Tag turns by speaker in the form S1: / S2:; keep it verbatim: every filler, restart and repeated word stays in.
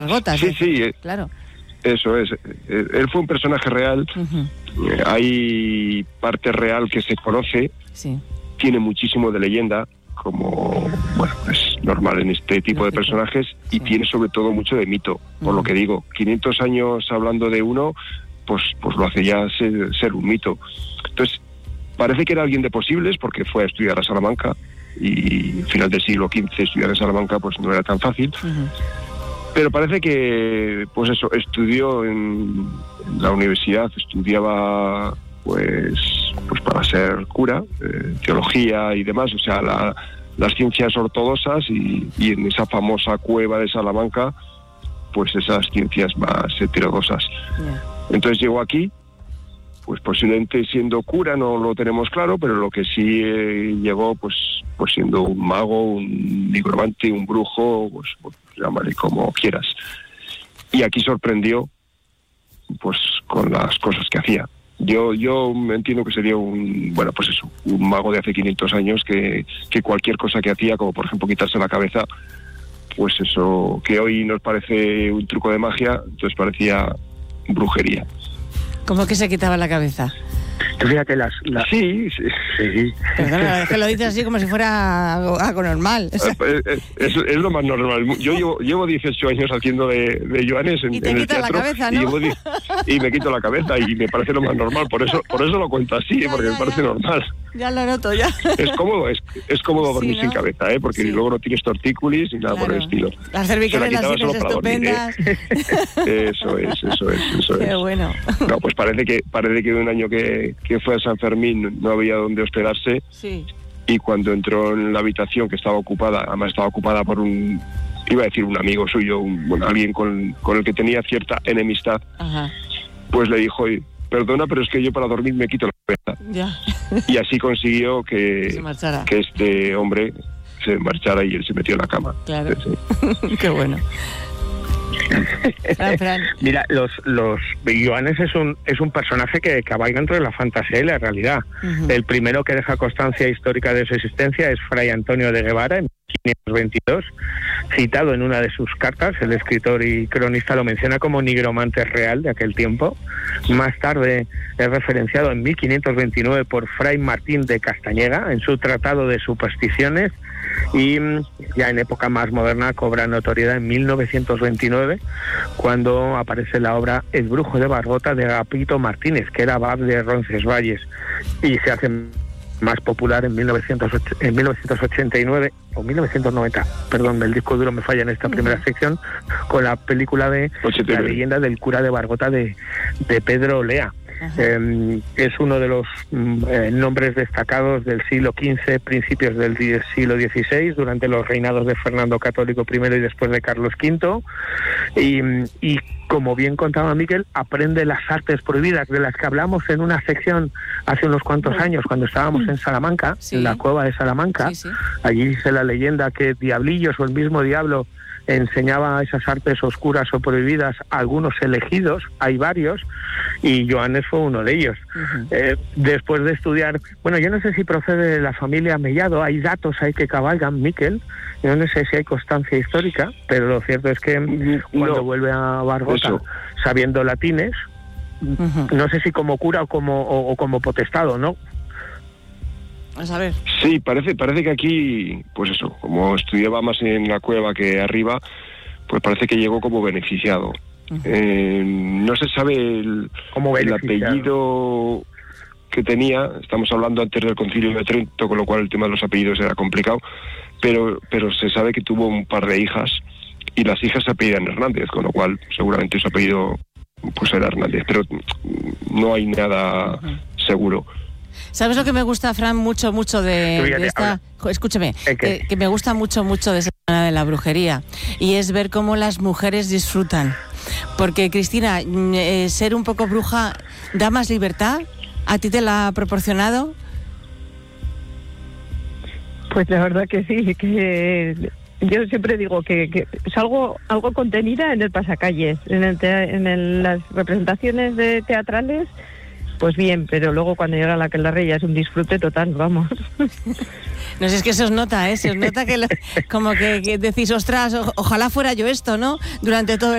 S1: Bargota.
S2: Sí, sí, eh,
S1: claro.
S2: Eso es. Eh, él fue un personaje real. Uh-huh. Eh, hay parte real que se conoce.
S1: Sí.
S2: Tiene muchísimo de leyenda, como bueno, es normal en este tipo Lógico. de personajes, y sí. tiene sobre todo mucho de mito, por uh-huh. lo que digo. quinientos años hablando de uno, pues, pues lo hace ya ser, ser un mito. Entonces, parece que era alguien de posibles, porque fue a estudiar a Salamanca, y final del siglo quince estudiar en Salamanca pues no era tan fácil. Uh-huh. Pero parece que, pues eso, estudió en, en la universidad, estudiaba pues pues para ser cura, eh, teología y demás, o sea, la, las ciencias ortodoxas, y, y en esa famosa cueva de Salamanca, pues esas ciencias más heterodoxas. Yeah. Entonces llegó aquí, pues posiblemente siendo cura, no lo tenemos claro, pero lo que sí eh, llegó, pues pues siendo un mago, un nigromante, un brujo, pues, pues llámale como quieras. Y aquí sorprendió, pues con las cosas que hacía. Yo yo entiendo que sería un, bueno, pues eso, un mago de hace quinientos años que, que cualquier cosa que hacía, como por ejemplo quitarse la cabeza, pues eso, que hoy nos parece un truco de magia, entonces parecía brujería.
S1: ¿Cómo que se quitaba la cabeza?
S3: Fíjate, las, las...
S2: Sí, sí, sí.
S1: Perdona, es que lo dices así como si fuera algo, algo normal. O sea...
S2: es, es, es lo más normal. Yo llevo, llevo dieciocho años haciendo de, de Joanes en,
S1: y te
S2: en el
S1: quitas
S2: teatro,
S1: la cabeza, ¿no?
S2: Y, llevo, y me quito la cabeza y me parece lo más normal. Por eso por eso lo cuento así, ya, porque ya, me parece
S1: ya.
S2: normal.
S1: Ya lo noto, ya.
S2: Es cómodo, es, es cómodo dormir
S1: sí, ¿no?
S2: sin cabeza, ¿eh? Porque sí. luego no tienes tortícolis ni nada
S1: claro.
S2: por el estilo.
S1: Las cervicales las tienes
S2: Dormir,
S1: estupendas.
S2: ¿eh? Eso es, eso es, eso
S1: Qué
S2: es.
S1: bueno.
S2: No, pues parece que parece que un año que, que fue a San Fermín no había dónde hospedarse.
S1: Sí.
S2: Y cuando entró en la habitación, que estaba ocupada, además estaba ocupada por un, iba a decir un amigo suyo, un, bueno, alguien con, con el que tenía cierta enemistad,
S1: Ajá.
S2: pues le dijo, perdona, pero es que yo para dormir me quito la cabeza.
S1: Ya.
S2: Y así consiguió que,
S1: se
S2: que este hombre se marchara y él se metió en la cama.
S1: Claro.
S2: Sí.
S1: Qué bueno. Fran, Fran.
S3: Mira, los los Joanes es un es un personaje que cabalga entre la fantasía y la realidad. Uh-huh. El primero que deja constancia histórica de su existencia es Fray Antonio de Guevara en mil quinientos veintidós, citado en una de sus cartas. El escritor y cronista lo menciona como nigromante real de aquel tiempo. Más tarde es referenciado en mil quinientos veintinueve por Fray Martín de Castañeda en su Tratado de Supersticiones, y ya en época más moderna cobra notoriedad en mil novecientos veintinueve, cuando aparece la obra El brujo de Bargota de Agapito Martínez, que era abad de Roncesvalles, y se hace más popular en, mil novecientos ochenta y nueve o mil novecientos noventa, perdón, el disco duro me falla en esta primera sección, con la película de ochenta y nueve. La leyenda del cura de Bargota de, de Pedro Lea. Eh, es uno de los eh, nombres destacados del siglo quince, principios del siglo dieciséis, durante los reinados de Fernando Católico primero y después de Carlos quinto, y, y como bien contaba Miquel, aprende las artes prohibidas de las que hablamos en una sección hace unos cuantos años cuando estábamos en Salamanca, sí. en la cueva de Salamanca. Sí, sí. Allí dice la leyenda que diablillos o el mismo diablo enseñaba esas artes oscuras o prohibidas a algunos elegidos, hay varios, y Joanes fue uno de ellos. Uh-huh. Eh, después de estudiar, bueno, yo no sé si procede de la familia Mellado, hay datos ahí que cabalgan, Miquel, yo no sé si hay constancia histórica, pero lo cierto es que uh-huh. cuando no. vuelve a Bargota, Eso. sabiendo latines, uh-huh. no sé si como cura o como, o, o como potestado, ¿no?
S1: A saber.
S2: Sí, parece parece que aquí, pues eso, como estudiaba más en la cueva que arriba, pues parece que llegó como beneficiado. Uh-huh. Eh, no se sabe el, el apellido que tenía, estamos hablando antes del Concilio de Trento, con lo cual el tema de los apellidos era complicado, pero pero se sabe que tuvo un par de hijas, y las hijas se apellidan Hernández, con lo cual seguramente su apellido pues era Hernández, pero no hay nada uh-huh. seguro.
S1: ¿Sabes lo que me gusta, Fran, mucho, mucho de, de esta... Escúchame, que, que me gusta mucho, mucho de esa semana de la brujería, y es ver cómo las mujeres disfrutan. Porque, Cristina, eh, ser un poco bruja da más libertad. ¿A ti te la ha proporcionado?
S4: Pues la verdad que sí, que yo siempre digo que, que salgo algo contenida en el pasacalles, en, el te, en el, las representaciones de teatrales. Pues bien, pero luego cuando llega la aquelarre ya es un disfrute total, vamos.
S1: No sé, es que se os nota, ¿eh? Se os nota que lo, como que, que decís, ostras, o, ojalá fuera yo esto, ¿no? Durante todo el